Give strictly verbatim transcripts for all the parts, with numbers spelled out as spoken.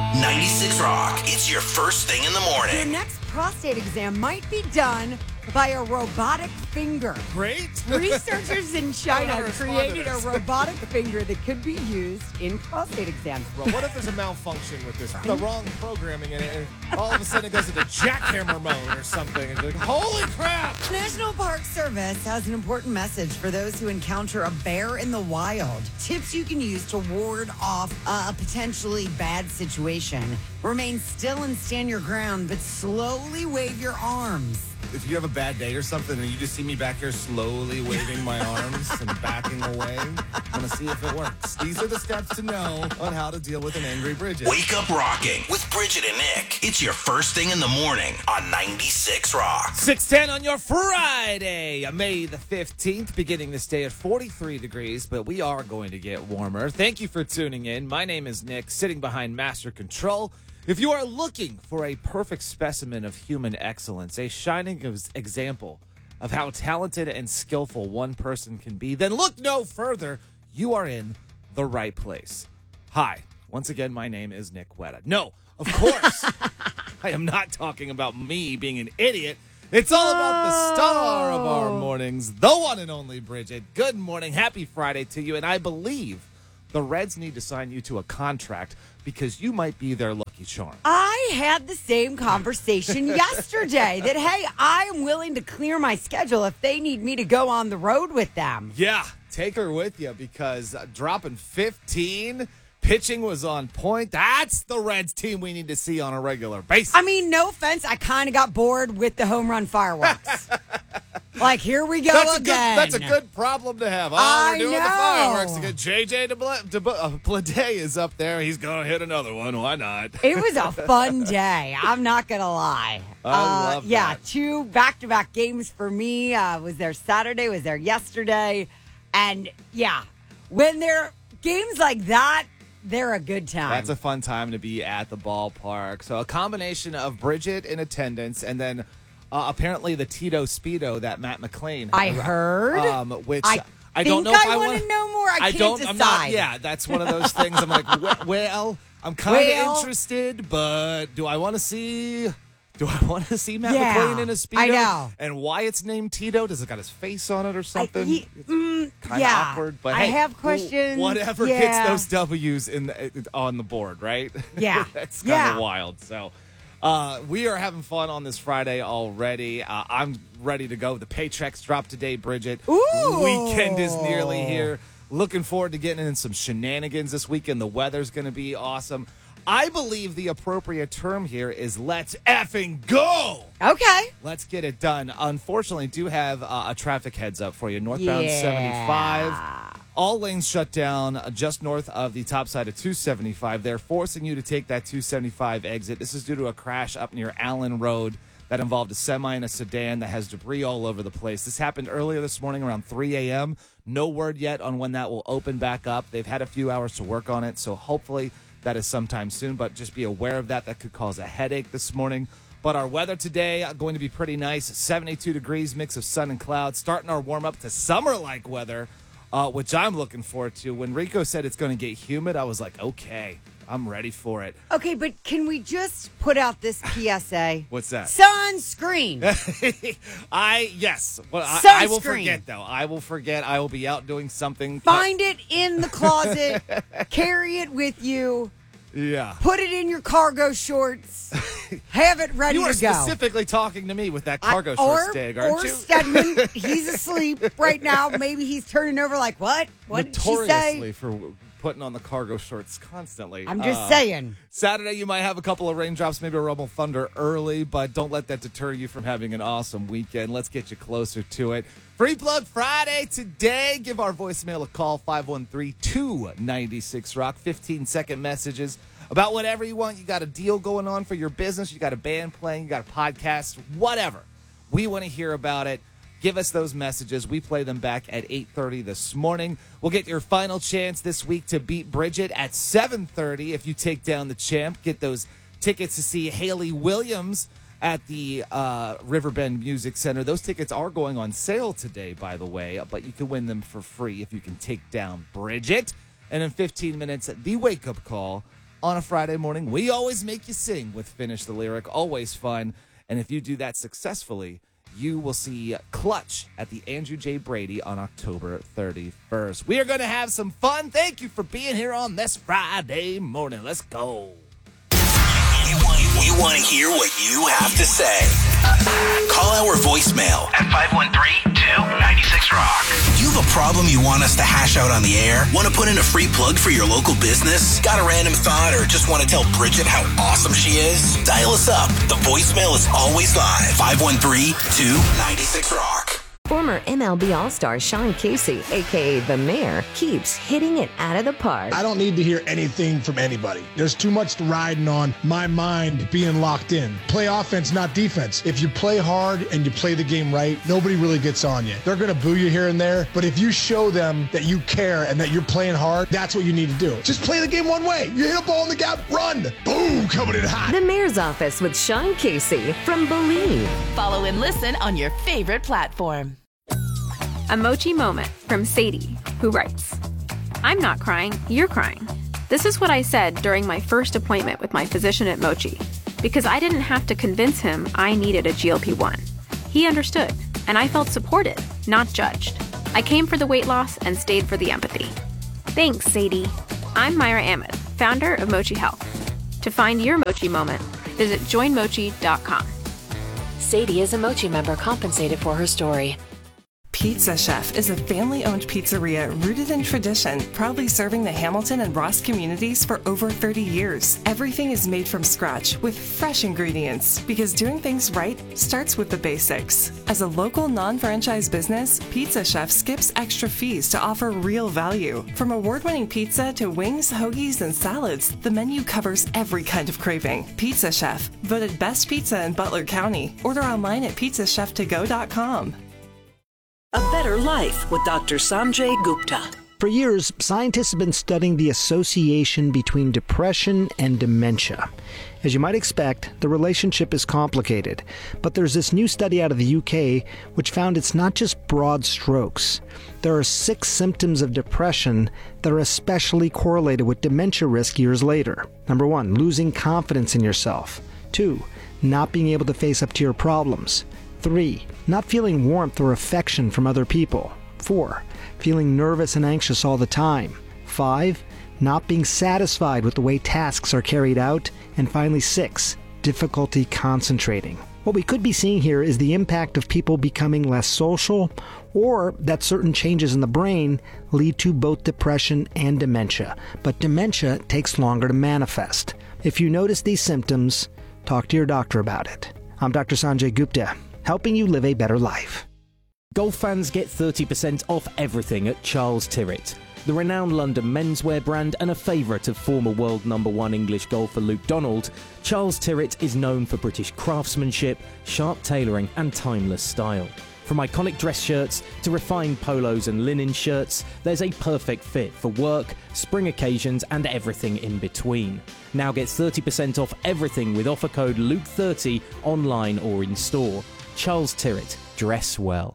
ninety-six Rock. It's your first thing in the morning. Your next prostate exam might be done by a robotic finger. Great. Researchers in China I don't wanna respond to created a this. robotic finger that could be used in prostate exams. Well, what if there's a malfunction with this? The wrong programming in it, and all of a sudden it goes into jackhammer mode or something, and you're like, holy crap! National Park Service has an important message for those who encounter a bear in the wild. Tips you can use to ward off a potentially bad situation. Remain still and stand your ground, but slowly wave your arms. If you have a bad day or something and you just see me back here slowly waving my arms and backing away, I'm going to see if it works. These are the steps to know on how to deal with an angry Bridget. Wake up rocking with Bridget and Nick. It's your first thing in the morning on ninety-six Rock. six ten on your Friday, May the fifteenth, beginning this day at forty-three degrees, but we are going to get warmer. Thank you for tuning in. My name is Nick, sitting behind Master Control. If you are looking for a perfect specimen of human excellence, a shining ex- example of how talented and skillful one person can be, then look no further. You are in the right place. Hi, once again, my name is Nick Wetta. No, of course, I am not talking about me being an idiot. It's all about the star of our mornings, the one and only Bridget. Good morning. Happy Friday to you. And I believe the Reds need to sign you to a contract because you might be their lucky charm. I had the same conversation yesterday that, hey, I'm willing to clear my schedule if they need me to go on the road with them. Yeah, take her with you because uh, dropping fifteen, pitching was on point. That's the Reds team we need to see on a regular basis. I mean, no offense, I kind of got bored with the home run fireworks. Like, here we go that's again. A good, that's a good problem to have. Oh, I we're doing know. the fireworks again. J J Bleday is up there. He's going to hit another one. Why not? It was a fun day. I'm not going to lie. I uh, love yeah, that. two back-to-back games for me. Uh, was there Saturday, was there yesterday. And, yeah, when they're games like that, they're a good time. That's a fun time to be at the ballpark. So a combination of Bridget in attendance and then uh, apparently the Tito Speedo that Matt McClain. I heard. Um, which I I don't know think if I I wanna want know more. I can't don't, decide. I'm not, yeah, that's one of those things. I'm like, well, well I'm kind of Well. interested, but do I want to see... Do I want to see Matt Yeah, McClain in a Speedo? I know. And why it's named Tito? Does it got his face on it or something? I, he, mm, Kind of yeah. awkward, but I hey, have questions. Whatever yeah. gets those W's in the, on the board, right? Yeah. That's kind of Yeah. wild. So uh, we are having fun on this Friday already. Uh, I'm ready to go. The paychecks drop today, Bridget. Ooh. Weekend is nearly here. Looking forward to getting in some shenanigans this weekend. The weather's going to be awesome. I believe the appropriate term here is let's effing go. Okay. Let's get it done. Unfortunately, do have uh, a traffic heads up for you. Northbound Yeah. seventy-five. All lanes shut down uh, just north of the top side of two seventy-five. They're forcing you to take that two seventy-five exit. This is due to a crash up near Allen Road that involved a semi and a sedan that has debris all over the place. This happened earlier this morning around three a.m. No word yet on when that will open back up. They've had a few hours to work on it, so hopefully that is sometime soon, but just be aware of that. That could cause a headache this morning. But our weather today uh, going to be pretty nice. seventy-two degrees, mix of sun and clouds. Starting our warm-up to summer-like weather, uh, which I'm looking forward to. When Rico said it's going to get humid, I was like, okay, I'm ready for it. Okay, but can we just put out this P S A? What's that? Sunscreen. I, yes. Well, I, I will Sunscreen. forget, though. I will forget. I will be out doing something. Find it in the closet. Carry it with you. Yeah. Put it in your cargo shorts. Have it ready You are to go. specifically talking to me with that cargo I- shorts or, dig, aren't or you? Stedman, he's asleep right now. Maybe he's turning over like, what? What did she Notoriously say? for putting on the cargo shorts constantly. I'm just Uh, saying. Saturday, you might have a couple of raindrops, maybe a rumble thunder early, but don't let that deter you from having an awesome weekend. Let's get you closer to it. Free Plug Friday today. Give our voicemail a call, five one three, two nine six, rock. fifteen-second messages about whatever you want. You got a deal going on for your business. You got a band playing. You got a podcast, whatever. We want to hear about it. Give us those messages. We play them back at eight thirty this morning. We'll get your final chance this week to beat Bridget at seven thirty. If you take down the champ, get those tickets to see Haley Williams at the uh, Riverbend Music Center. Those tickets are going on sale today, by the way, but you can win them for free if you can take down Bridget. And in fifteen minutes, the wake-up call on a Friday morning. We always make you sing with Finish the Lyric. Always fun. And if you do that successfully, you will see Clutch at the Andrew J. Brady on October thirty-first. We are going to have some fun. Thank you for being here on this Friday morning. Let's go. We want, we want to hear what you have to say. Call our voicemail at five one three, two nine six, rock. Do you have a problem you want us to hash out on the air? Want to put in a free plug for your local business? Got a random thought or just want to tell Bridget how awesome she is? Dial us up. The voicemail is always live. five one three, two nine six, rock. Former M L B All-Star Sean Casey, a k a. The Mayor, keeps hitting it out of the park. I don't need to hear anything from anybody. There's too much riding on my mind being locked in. Play offense, not defense. If you play hard and you play the game right, nobody really gets on you. They're going to boo you here and there, but if you show them that you care and that you're playing hard, that's what you need to do. Just play the game one way. You hit a ball in the gap, run. Boom, coming in hot. The Mayor's Office with Sean Casey from Believe. Follow and listen on your favorite platform. A Mochi moment from Sadie, who writes, I'm not crying, you're crying. This is what I said during my first appointment with my physician at Mochi, because I didn't have to convince him I needed a G L P one. He understood, and I felt supported, not judged. I came for the weight loss and stayed for the empathy. Thanks, Sadie. I'm Myra Ahmed, founder of Mochi Health. To find your Mochi moment, visit join mochi dot com. Sadie is a Mochi member compensated for her story. Pizza Chef is a family-owned pizzeria rooted in tradition, proudly serving the Hamilton and Ross communities for over thirty years. Everything is made from scratch with fresh ingredients because doing things right starts with the basics. As a local non-franchise business, Pizza Chef skips extra fees to offer real value. From award-winning pizza to wings, hoagies, and salads, the menu covers every kind of craving. Pizza Chef, voted best pizza in Butler County. Order online at pizza chef to go dot com. A Better Life with Doctor Sanjay Gupta. For years, scientists have been studying the association between depression and dementia. As you might expect, the relationship is complicated, but there's this new study out of the U K which found it's not just broad strokes. There are six symptoms of depression that are especially correlated with dementia risk years later. Number one, losing confidence in yourself. Two, not being able to face up to your problems. Three, not feeling warmth or affection from other people. Four, feeling nervous and anxious all the time. Five, not being satisfied with the way tasks are carried out. And finally, six, difficulty concentrating. What we could be seeing here is the impact of people becoming less social, or that certain changes in the brain lead to both depression and dementia. But dementia takes longer to manifest. If you notice these symptoms, talk to your doctor about it. I'm Doctor Sanjay Gupta, helping you live a better life. Golf fans get thirty percent off everything at Charles Tyrwhitt. The renowned London menswear brand and a favourite of former world number one English golfer Luke Donald, Charles Tyrwhitt is known for British craftsmanship, sharp tailoring and timeless style. From iconic dress shirts to refined polos and linen shirts, there's a perfect fit for work, spring occasions and everything in between. Now get thirty percent off everything with offer code Luke thirty online or in store. Charles Tyrwhitt, dress well.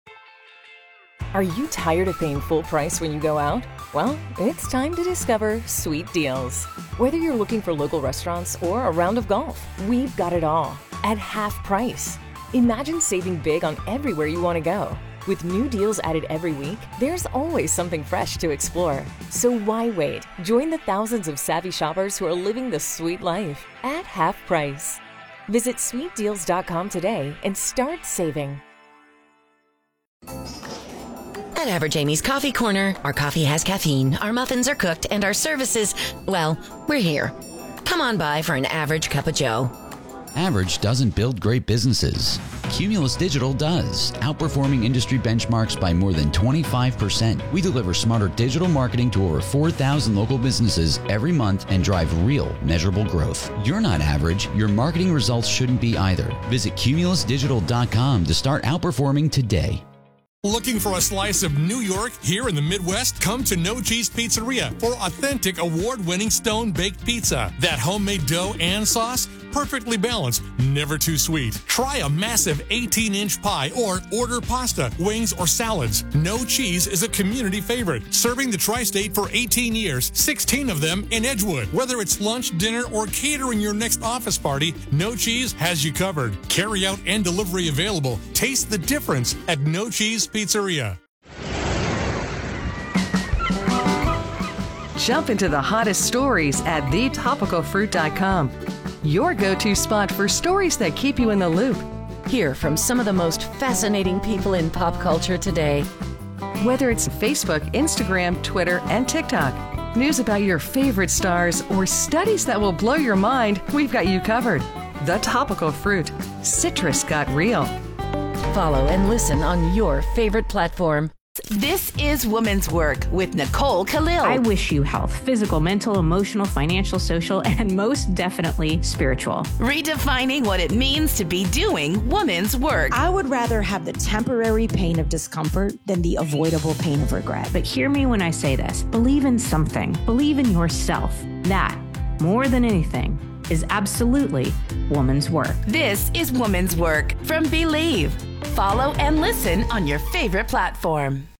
Are you tired of paying full price when you go out? Well, it's time to discover Sweet Deals. Whether you're looking for local restaurants or a round of golf, we've got it all at half price. Imagine saving big on everywhere you want to go. With new deals added every week, there's always something fresh to explore. So why wait? Join the thousands of savvy shoppers who are living the sweet life at half price. Visit sweet deals dot com today and start saving. At Average Amy's Coffee Corner, our coffee has caffeine, our muffins are cooked, and our services, well, we're here. Come on by for an average cup of joe. Average doesn't build great businesses. Cumulus Digital does, outperforming industry benchmarks by more than twenty-five percent. We deliver smarter digital marketing to over four thousand local businesses every month and drive real, measurable growth. You're not average. Your marketing results shouldn't be either. Visit cumulus digital dot com to start outperforming today. Looking for a slice of New York here in the Midwest? Come to No Cheese Pizzeria for authentic award-winning stone-baked pizza. That homemade dough and sauce, perfectly balanced, never too sweet. Try a massive eighteen-inch pie or order pasta, wings, or salads. No Cheese is a community favorite, serving the tri-state for eighteen years, sixteen of them in Edgewood. Whether it's lunch, dinner, or catering your next office party, No Cheese has you covered. Carry out and delivery available. Taste the difference at No Cheese Pizzeria. Jump into the hottest stories at the topical fruit dot com. Your go-to spot for stories that keep you in the loop. Hear from some of the most fascinating people in pop culture today. Whether it's Facebook, Instagram, Twitter, and TikTok, news about your favorite stars, or studies that will blow your mind, we've got you covered. The Topical Fruit. Citrus got real. Follow and listen on your favorite platform. This is Woman's Work with Nicole Khalil. I wish you health, physical, mental, emotional, financial, social, and most definitely spiritual. Redefining what it means to be doing woman's work. I would rather have the temporary pain of discomfort than the avoidable pain of regret. But hear me when I say this. Believe in something. Believe in yourself. That, more than anything, is absolutely woman's work. This is Woman's Work from Believe. Follow and listen on your favorite platform.